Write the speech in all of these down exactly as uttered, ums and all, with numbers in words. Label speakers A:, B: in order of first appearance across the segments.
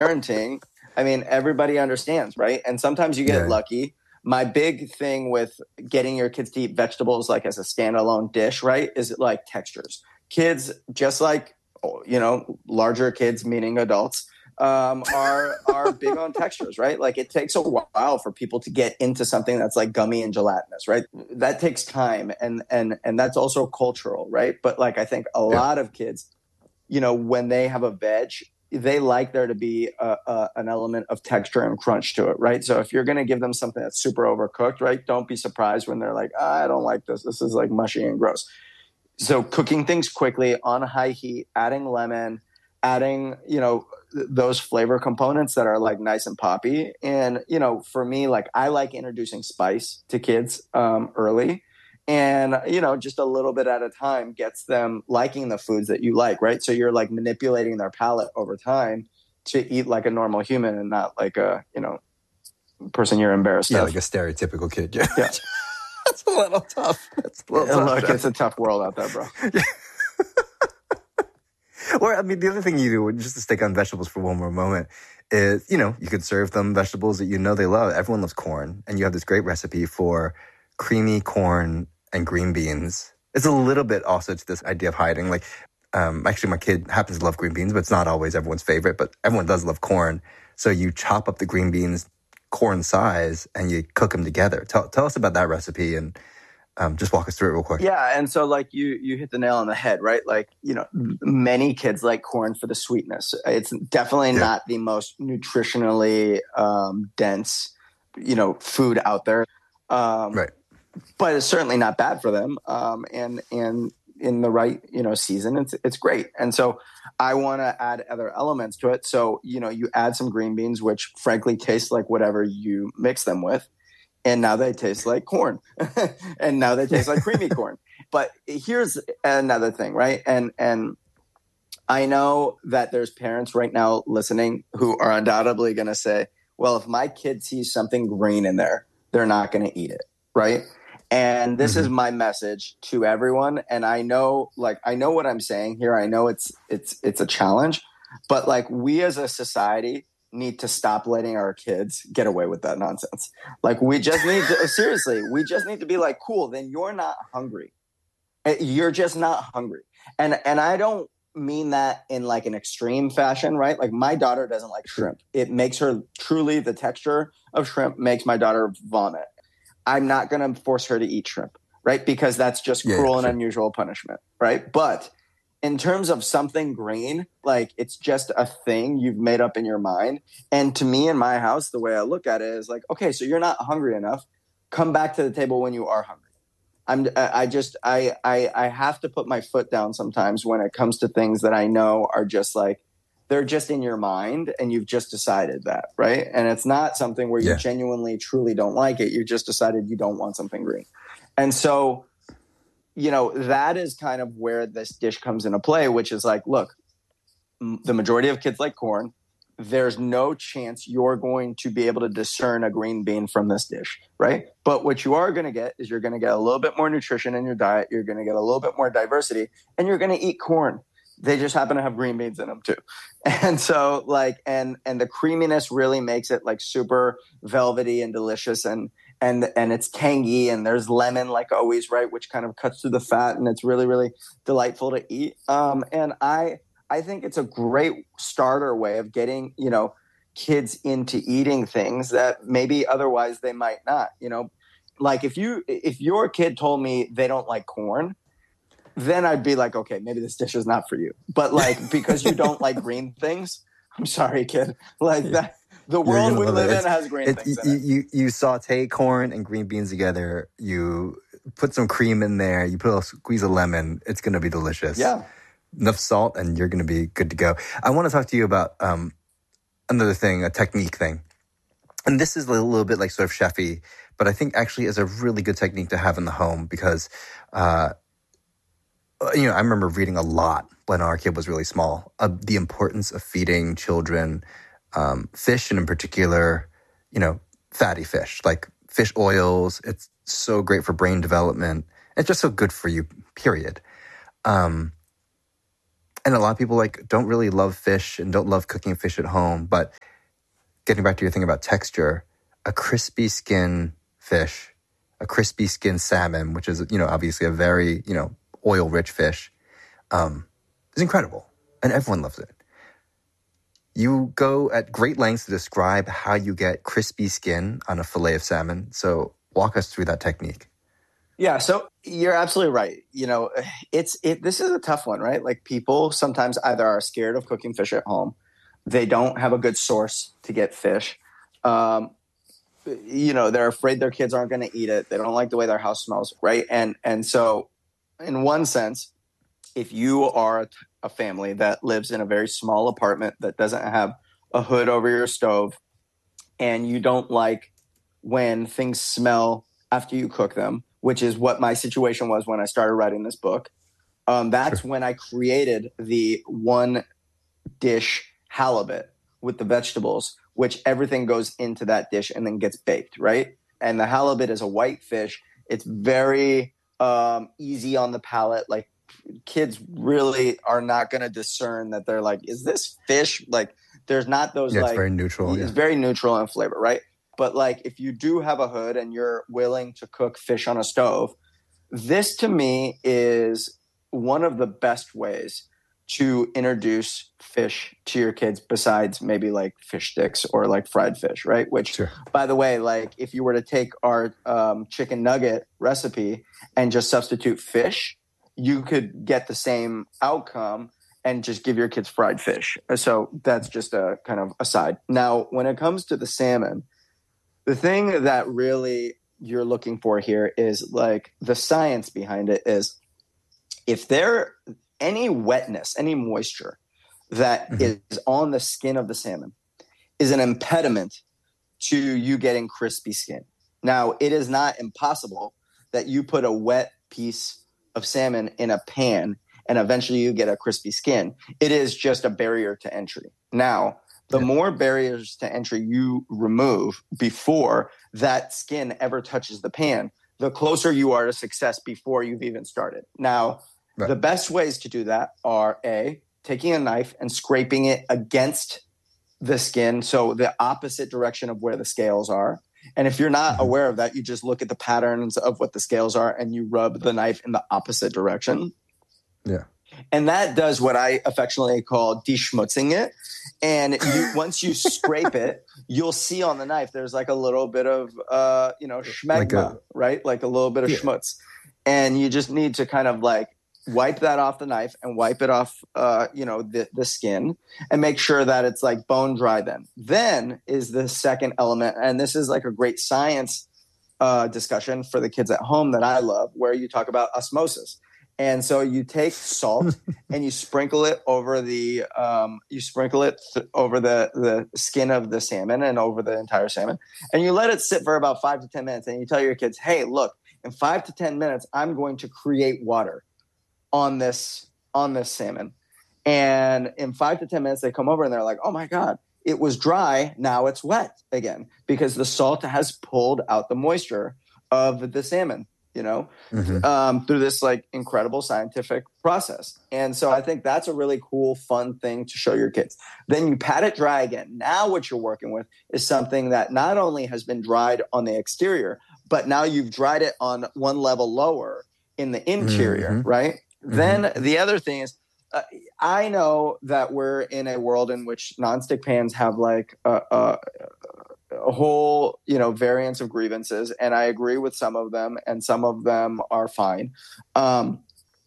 A: parenting, I mean, everybody understands, right? And sometimes you get
B: Yeah.
A: lucky. My big thing with getting your kids to eat vegetables like as a standalone dish, right, is like textures. Kids, just like, you know, larger kids, meaning adults, um, are are big on textures, right? Like it takes a while for people to get into something that's like gummy and gelatinous, right? That takes time, and and and that's also cultural, right? But like I think a
B: Yeah.
A: lot of kids, you know, when they have a veg, they like there to be a, a, an element of texture and crunch to it, right? So if you're going to give them something that's super overcooked, right, don't be surprised when they're like, oh, I don't like this. This is like mushy and gross. So cooking things quickly on high heat, adding lemon, adding, you know, th- those flavor components that are like nice and poppy. And, you know, for me, like I like introducing spice to kids um, early. And, you know, just a little bit at a time gets them liking the foods that you like, right? So you're like manipulating their palate over time to eat like a normal human and not like a, you know, person you're embarrassed
B: Yeah,
A: of.
B: like a stereotypical kid. Yeah.
A: Yeah.
B: That's a little tough. That's a little tough.
A: Look,
B: Jeff.
A: it's a tough world out there, bro.
B: Or, I mean, the other thing you do, just to stick on vegetables for one more moment, is, you know, you could serve them vegetables that you know they love. Everyone loves corn. And you have this great recipe for creamy corn and green beans. It's a little bit also to this idea of hiding. Like, um, actually, my kid happens to love green beans, but it's not always everyone's favorite. But everyone does love corn. So you chop up the green beans corn size and you cook them together. Tell, tell us about that recipe and um, just walk us through it real quick.
A: Yeah. And so like you, you hit the nail on the head, right? Like, you know, many kids like corn for the sweetness. It's definitely
B: Yeah.
A: not the most nutritionally um, dense, you know, food out there. Um,
B: Right.
A: But it's certainly not bad for them. Um, and, and in the right, you know, season, it's, it's great. And so I want to add other elements to it. So, you know, you add some green beans, which frankly taste like whatever you mix them with. And now they taste like corn. And now they taste like creamy corn. But here's another thing, right? And, and I know that there's parents right now listening who are undoubtedly going to say, well, if my kid sees something green in there, they're not going to eat it. Right. And this
B: Mm-hmm.
A: is my message to everyone. And I know, like, I know what I'm saying here. I know it's, it's, it's a challenge, but like we as a society need to stop letting our kids get away with that nonsense. Like we just need to, seriously, we just need to be like, cool, then you're not hungry. You're just not hungry. And, and I don't mean that in like an extreme fashion, right? Like my daughter doesn't like shrimp. It makes her truly, the texture of shrimp makes my daughter vomit. I'm not going to force her to eat shrimp, right? Because that's just
B: Yeah,
A: cruel
B: yeah,
A: and
B: sure.
A: unusual punishment, right? But in terms of something green, like it's just a thing you've made up in your mind. And to me in my house, the way I look at it is like, okay, so you're not hungry enough. Come back to the table when you are hungry. I'm, I just, I, I, I have to put my foot down sometimes when it comes to things that I know are just like, they're just in your mind and you've just decided that, right? And it's not something where you
B: Yeah.
A: genuinely, truly don't like it. You just decided you don't want something green. And so, you know, that is kind of where this dish comes into play, which is like, look, m- the majority of kids like corn. There's no chance you're going to be able to discern a green bean from this dish, right? But what you are going to get is you're going to get a little bit more nutrition in your diet. You're going to get a little bit more diversity, and you're going to eat corn. They just happen to have green beans in them too. And so like, and, and the creaminess really makes it like super velvety and delicious, and, and, and it's tangy, and there's lemon like always, right? Which kind of cuts through the fat, and it's really, really delightful to eat. Um, and I, I think it's a great starter way of getting, you know, kids into eating things that maybe otherwise they might not, you know, like if you, if your kid told me they don't like corn, then I'd be like, okay, maybe this dish is not for you. But like, because you don't like green things, I'm sorry, kid. Like that, the
B: You're
A: world
B: gonna
A: we
B: love
A: live
B: it.
A: in
B: It's-
A: has green
B: it-
A: things
B: you,
A: in it.
B: you you saute corn and green beans together. You put some cream in there. You put a squeeze of lemon. It's gonna be delicious.
A: Yeah.
B: Enough salt, and you're gonna be good to go. I want to talk to you about um, another thing, a technique thing, and this is a little bit like sort of chefy, but I think actually is a really good technique to have in the home because. Uh, You know, I remember reading a lot when our kid was really small of the importance of feeding children um, fish, and in particular, you know, fatty fish, like fish oils. It's so great for brain development. It's just so good for you, period. Um, And a lot of people like don't really love fish and don't love cooking fish at home. But getting back to your thing about texture, a crispy skin fish, a crispy skin salmon, which is, you know, obviously a very, you know, oil-rich fish, um, is incredible. And everyone loves it. You go at great lengths to describe how you get crispy skin on a fillet of salmon. So walk us through that technique.
A: Yeah, so you're absolutely right. You know, it's it. This is a tough one, right? Like people sometimes either are scared of cooking fish at home, they don't have a good source to get fish. Um, you know, they're afraid their kids aren't going to eat it. They don't like the way their house smells, right? And and so, in one sense, if you are a, a family that lives in a very small apartment that doesn't have a hood over your stove, and you don't like when things smell after you cook them, which is what my situation was when I started writing this book. Um, that's sure. when I created the one dish halibut with the vegetables, which everything goes into that dish and then gets baked, right? And the halibut is a white fish. It's very um, easy on the palate. Like kids really are not going to discern that they're like, is this fish? Like there's not those
B: yeah,
A: like,
B: it's very neutral.
A: It's
B: yeah.
A: very neutral in flavor, right? But like if you do have a hood and you're willing to cook fish on a stove, this to me is one of the best ways to introduce fish to your kids besides maybe like fish sticks or like fried fish, right? Which,
B: sure.
A: by the way, like if you were to take our um, chicken nugget recipe and just substitute fish, you could get the same outcome and just give your kids fried fish. So that's just a kind of aside. Now, when it comes to the salmon, the thing that really you're looking for here is like the science behind it is if there any wetness, any moisture that mm-hmm. is on the skin of the salmon is an impediment to you getting crispy skin. Now, it is not impossible that you put a wet piece of salmon in a pan and eventually you get a crispy skin. It is just a barrier to entry. Now, the yeah. more barriers to entry you remove before that skin ever touches the pan, the closer you are to success before you've even started. Now, right. the best ways to do that are A, taking a knife and scraping it against the skin, so the opposite direction of where the scales are. And if you're not mm-hmm. aware of that, you just look at the patterns of what the scales are and you rub the knife in the opposite direction.
B: Yeah.
A: And that does what I affectionately call deschmutzing it. And you, once you scrape it, you'll see on the knife there's like a little bit of, uh, you know, schmegma, like a, right? Like a little bit of yeah. schmutz. And you just need to kind of like wipe that off the knife and wipe it off, uh, you know, the, the skin and make sure that it's like bone dry then. Then is the second element. And this is like a great science uh, discussion for the kids at home that I love, where you talk about osmosis. And so you take salt and you sprinkle it over the um, you sprinkle it th- over the, the skin of the salmon and over the entire salmon. And you let it sit for about five to ten minutes. And you tell your kids, hey, look, in five to ten minutes, I'm going to create water on this on this salmon. And in five to ten minutes, they come over and they're like, oh, my God, it was dry. Now it's wet again because the salt has pulled out the moisture of the salmon. You know, mm-hmm. um, through this like incredible scientific process. And so I think that's a really cool, fun thing to show your kids. Then you pat it dry again. Now what you're working with is something that not only has been dried on the exterior, but now you've dried it on one level lower in the interior, mm-hmm. right? Mm-hmm. Then the other thing is, uh, I know that we're in a world in which nonstick pans have like a, a a whole, you know, variance of grievances. And I agree with some of them and some of them are fine. Um,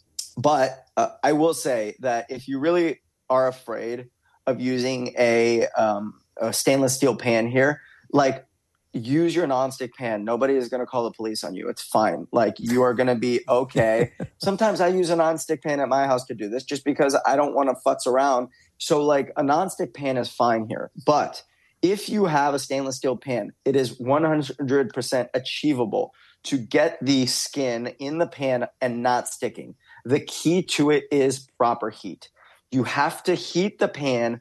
A: but uh, I will say that if you really are afraid of using a, um, a stainless steel pan here, like use your nonstick pan. Nobody is going to call the police on you. It's fine. Like you are going to be okay. Sometimes I use a nonstick pan at my house to do this just because I don't want to futz around. So like a nonstick pan is fine here, but if you have a stainless steel pan, it is one hundred percent achievable to get the skin in the pan and not sticking. The key to it is proper heat. You have to heat the pan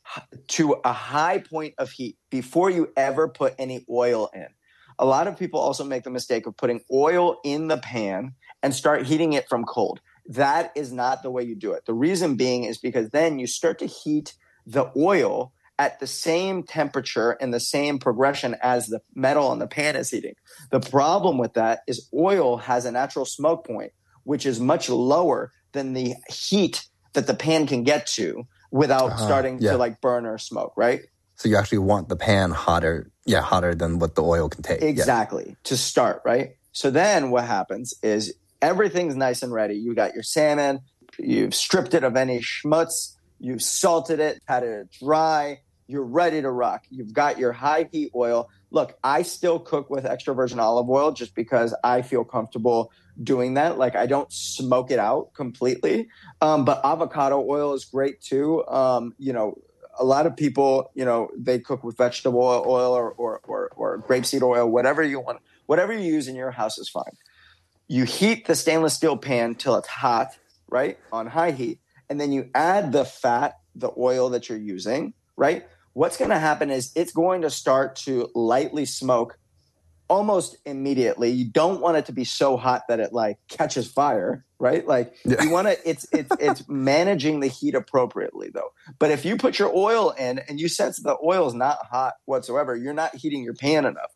A: to a high point of heat before you ever put any oil in. A lot of people also make the mistake of putting oil in the pan and start heating it from cold. that is not the way you do it. The reason being is because then you start to heat the oil at the same temperature and the same progression as the metal on the pan is heating. The problem with that is oil has a natural smoke point, which is much lower than the heat that the pan can get to without uh-huh. starting yeah. to like burn or smoke, right?
B: So you actually want the pan hotter, yeah, hotter than what the oil can take.
A: Exactly,
B: yeah.
A: to start, right? So then what happens is everything's nice and ready. You got your salmon, you've stripped it of any schmutz, you've salted it, had it dry, you're ready to rock. You've got your high heat oil. Look, I still cook with extra virgin olive oil just because I feel comfortable doing that. Like I don't smoke it out completely. Um, but avocado oil is great too. Um, you know, a lot of people, you know, they cook with vegetable oil or, or, or, or grapeseed oil, whatever you want, whatever you use in your house is fine. You heat the stainless steel pan till it's hot, right? On high heat. And then you add the fat, the oil that you're using, right? What's going to happen is it's going to start to lightly smoke almost immediately. You don't want it to be so hot that it like catches fire, right? Like yeah. you want to, it's, it's, it's managing the heat appropriately though. But if you put your oil in and you sense the oil is not hot whatsoever, you're not heating your pan enough.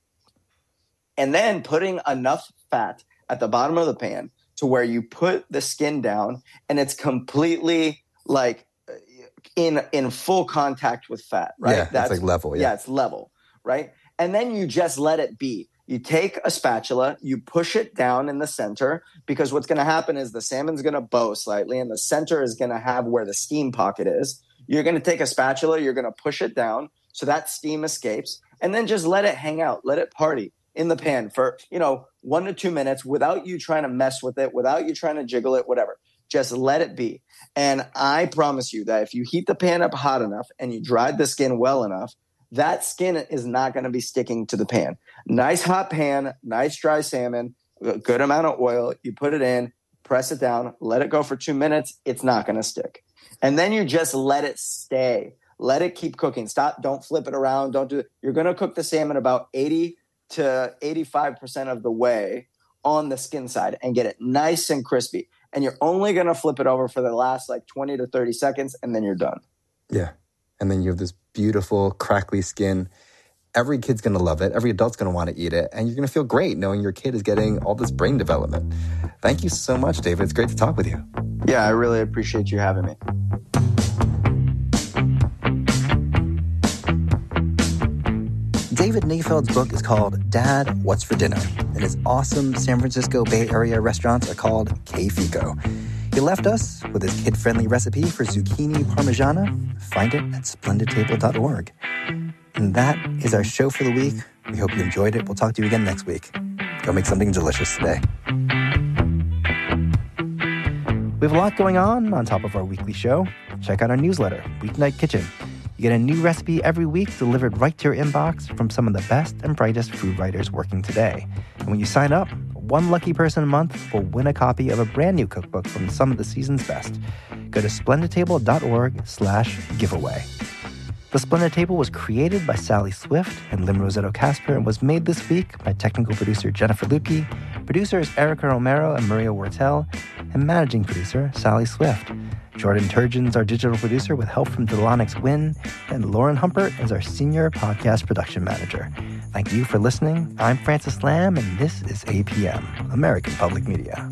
A: And then putting enough fat at the bottom of the pan to where you put the skin down and it's completely like, in in full contact with fat, right?
B: Yeah, that's like level. Yeah.
A: yeah, it's level, right? And then you just let it be. You take a spatula, you push it down in the center because what's going to happen is the salmon's going to bow slightly and the center is going to have where the steam pocket is. You're going to take a spatula, you're going to push it down so that steam escapes and then just let it hang out, let it party in the pan for, you know, one to two minutes without you trying to mess with it, without you trying to jiggle it, whatever. Just let it be. And I promise you that if you heat the pan up hot enough and you dried the skin well enough, that skin is not going to be sticking to the pan. Nice hot pan, nice dry salmon, a good amount of oil. You put it in, press it down, let it go for two minutes. It's not going to stick. And then you just let it stay. Let it keep cooking. Stop. Don't flip it around. Don't do it. You're going to cook the salmon about eighty to eighty-five percent of the way on the skin side and get it nice and crispy. And you're only going to flip it over for the last like twenty to thirty seconds, and then you're done.
B: Yeah. And then you have this beautiful, crackly skin. Every kid's going to love it. Every adult's going to want to eat it. And you're going to feel great knowing your kid is getting all this brain development. Thank you so much, David. It's great to talk with you.
A: Yeah, I really appreciate you having me.
B: David Nayfeld's book is called Dad, What's for Dinner? And his awesome San Francisco Bay Area restaurants are called K-Fico. He left us with his kid-friendly recipe for zucchini parmigiana. Find it at splendid table dot org. And that is our show for the week. We hope you enjoyed it. We'll talk to you again next week. Go make something delicious today. We have a lot going on on top of our weekly show. Check out our newsletter, Weeknight Kitchen. You get a new recipe every week delivered right to your inbox from some of the best and brightest food writers working today. And when you sign up, one lucky person a month will win a copy of a brand new cookbook from some of the season's best. Go to splendid table dot org slash giveaway. The Splendid Table was created by Sally Swift and Lim Rosetto Casper and was made this week by technical producer Jennifer Lukey, producers Erica Romero and Maria Wortel, and managing producer Sally Swift. Jordan Turgeon's our digital producer with help from Delonix Wynn, and Lauren Humpert is our senior podcast production manager. Thank you for listening. I'm Francis Lamb, and this is A P M, American Public Media.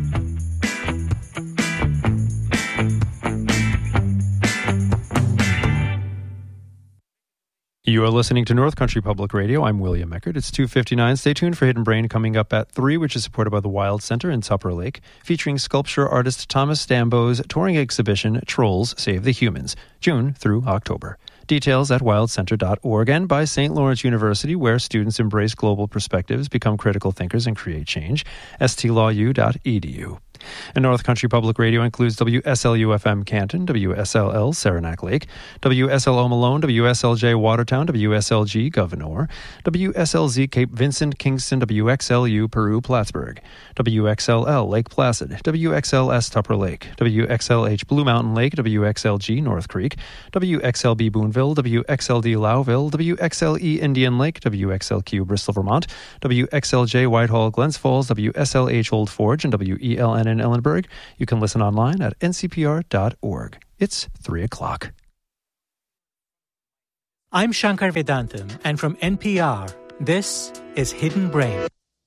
C: You are listening to North Country Public Radio. I'm William Eckert. It's two fifty-nine. Stay tuned for Hidden Brain coming up at three, which is supported by the Wild Center in Tupper Lake, featuring sculpture artist Thomas Stambo's touring exhibition, Trolls Save the Humans, June through October. Details at wild center dot org and by Saint Lawrence University, where students embrace global perspectives, become critical thinkers, and create change, s t law u dot e d u. And North Country Public Radio includes W S L U F M Canton, W S L L Saranac Lake, W S L O Malone, W S L J Watertown, W S L G Gouverneur, W S L Z Cape Vincent, Kingston, W X L U Peru, Plattsburgh, W X L L Lake Placid, W X L S Tupper Lake, W X L H Blue Mountain Lake, W X L G North Creek, W X L B Boonville, Lowville, W X L D Lowville, W X L E Indian Lake, W X L Q Bristol, Vermont, W X L J Whitehall, Glens Falls, W S L H Old Forge, and W E L N in Ellenburg. You can listen online at N C P R dot org. It's three o'clock.
D: I'm Shankar Vedantam, and from N P R, this is Hidden Brain.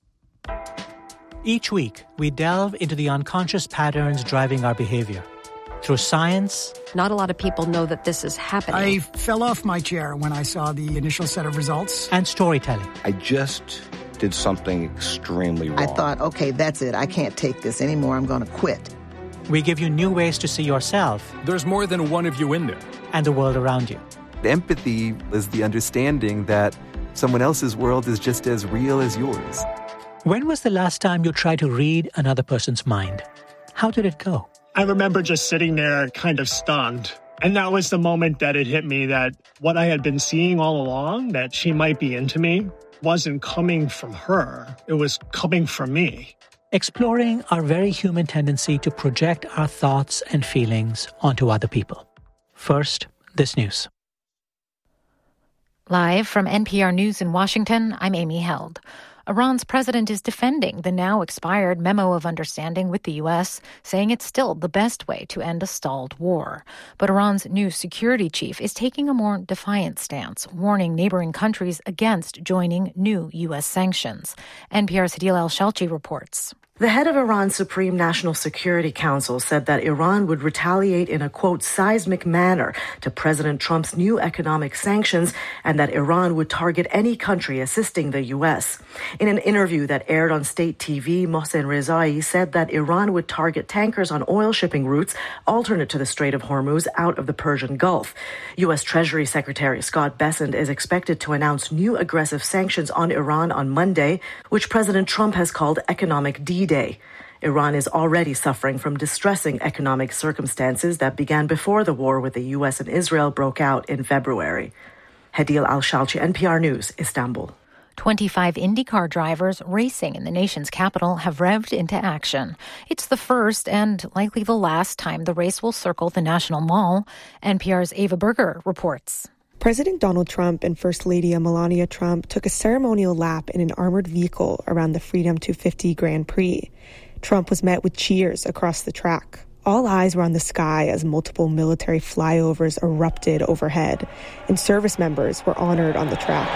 D: Each week, we delve into the unconscious patterns driving our behavior. Through science...
E: Not a lot of people know that this is happening.
F: I fell off my chair when I saw the initial set of results.
D: And storytelling.
G: I just did something extremely wrong.
H: I thought, okay, that's it. I can't take this anymore. I'm going to quit.
D: We give you new ways to see yourself.
I: There's more than one of you in there.
D: And the world around you.
J: Empathy is the understanding that someone else's world is just as real as yours.
D: When was the last time you tried to read another person's mind? How did it go?
K: I remember just sitting there kind of stunned. And that was the moment that it hit me that what I had been seeing all along, that she might be into me, wasn't coming from her. It was coming from me.
D: Exploring our very human tendency to project our thoughts and feelings onto other people. First, this news.
L: Live from N P R News in Washington, I'm Amy Held. Iran's president is defending the now expired memo of understanding with the U S, saying it's still the best way to end a stalled war. But Iran's new security chief is taking a more defiant stance, warning neighboring countries against joining new U S sanctions. N P R's Hadil Al-Shalchi reports.
M: The head of Iran's Supreme National Security Council said that Iran would retaliate in a, quote, seismic manner to President Trump's new economic sanctions and that Iran would target any country assisting the U S. In an interview that aired on state T V, Mohsen Rezai said that Iran would target tankers on oil shipping routes alternate to the Strait of Hormuz out of the Persian Gulf. U S. Treasury Secretary Scott Bessent is expected to announce new aggressive sanctions on Iran on Monday, which President Trump has called economic D Day. Iran is already suffering from distressing economic circumstances that began before the war with the U S and Israel broke out in February. Hadil Al-Shalchi, N P R News, Istanbul.
L: twenty-five IndyCar drivers racing in the nation's capital have revved into action. It's the first and likely the last time the race will circle the National Mall. N P R's Ava Berger reports.
N: President Donald Trump and First Lady Melania Trump took a ceremonial lap in an armored vehicle around the Freedom two fifty Grand Prix. Trump was met with cheers across the track. All eyes were on the sky as multiple military flyovers erupted overhead, and service members were honored on the track.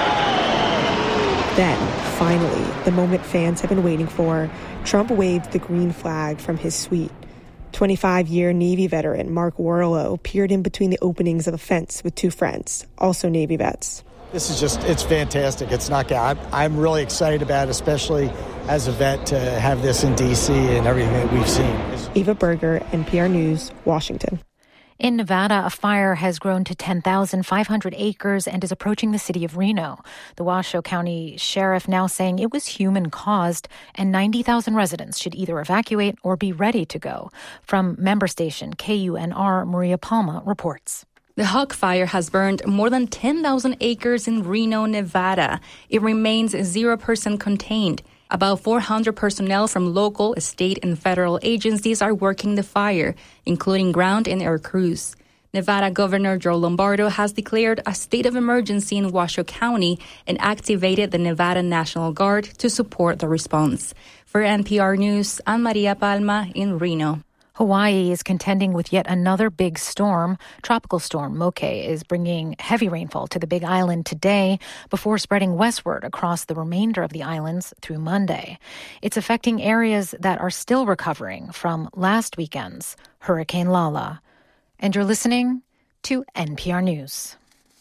N: Then, finally, the moment fans have been waiting for, Trump waved the green flag from his suite. twenty-five-year Navy veteran Mark Warlow peered in between the openings of a fence with two friends, also Navy vets.
O: This is just, it's fantastic. It's not, I'm, I'm really excited about it, especially as a vet, to have this in D C and everything that we've seen.
N: Eva Berger, N P R News, Washington.
L: In Nevada, a fire has grown to ten thousand five hundred acres and is approaching the city of Reno. The Washoe County Sheriff now saying it was human-caused and ninety thousand residents should either evacuate or be ready to go. From member station K U N R, Maria Palma reports.
P: The Hawk Fire has burned more than ten thousand acres in Reno, Nevada. It remains zero percent contained. About four hundred personnel from local, state, and federal agencies are working the fire, including ground and air crews. Nevada Governor Joe Lombardo has declared a state of emergency in Washoe County and activated the Nevada National Guard to support the response. For N P R News, I'm Maria Palma in Reno.
L: Hawaii is contending with yet another big storm. Tropical storm Moke is bringing heavy rainfall to the Big Island today before spreading westward across the remainder of the islands through Monday. It's affecting areas that are still recovering from last weekend's Hurricane Lala. And you're listening to N P R News.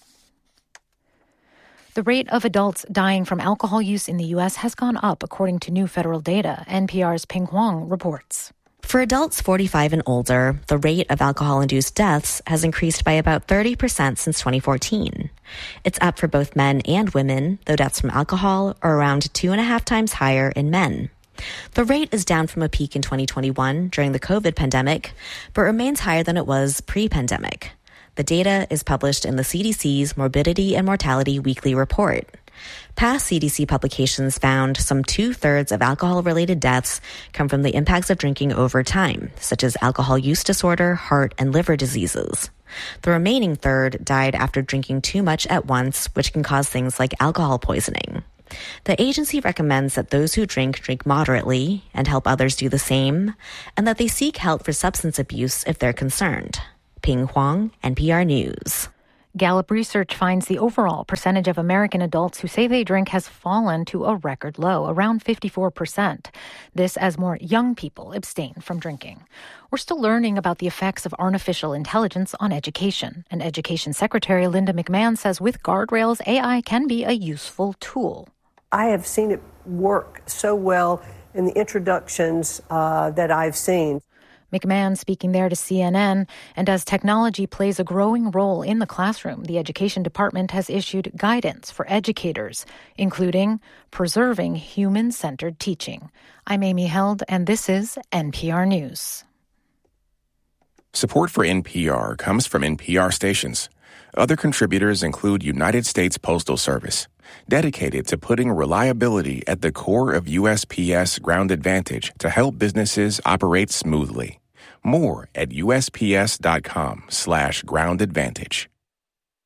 L: The rate of adults dying from alcohol use in the U S has gone up, according to new federal data. N P R's Ping Huang reports.
Q: For adults forty-five and older, the rate of alcohol-induced deaths has increased by about thirty percent since twenty fourteen. It's up for both men and women, though deaths from alcohol are around two and a half times higher in men. The rate is down from a peak in twenty twenty-one during the COVID pandemic, but remains higher than it was pre-pandemic. The data is published in the C D C's Morbidity and Mortality Weekly Report. Past C D C publications found some two-thirds of alcohol-related deaths come from the impacts of drinking over time, such as alcohol use disorder, heart, and liver diseases. The remaining third died after drinking too much at once, which can cause things like alcohol poisoning. The agency recommends that those who drink drink moderately and help others do the same, and that they seek help for substance abuse if they're concerned. Ping Huang, N P R News.
L: Gallup research finds the overall percentage of American adults who say they drink has fallen to a record low, around fifty-four percent. This as more young people abstain from drinking. We're still learning about the effects of artificial intelligence on education. And Education Secretary Linda McMahon says with guardrails, A I can be a useful tool.
R: I have seen it work so well in the introductions uh, that I've seen.
L: McMahon speaking there to C N N. And as technology plays a growing role in the classroom, the Education Department has issued guidance for educators, including preserving human-centered teaching. I'm Amy Held, and this is N P R News.
S: Support for N P R comes from N P R stations. Other contributors include United States Postal Service, dedicated to putting reliability at the core of U S P S Ground Advantage to help businesses operate smoothly. More at U S P S dot com slash ground advantage.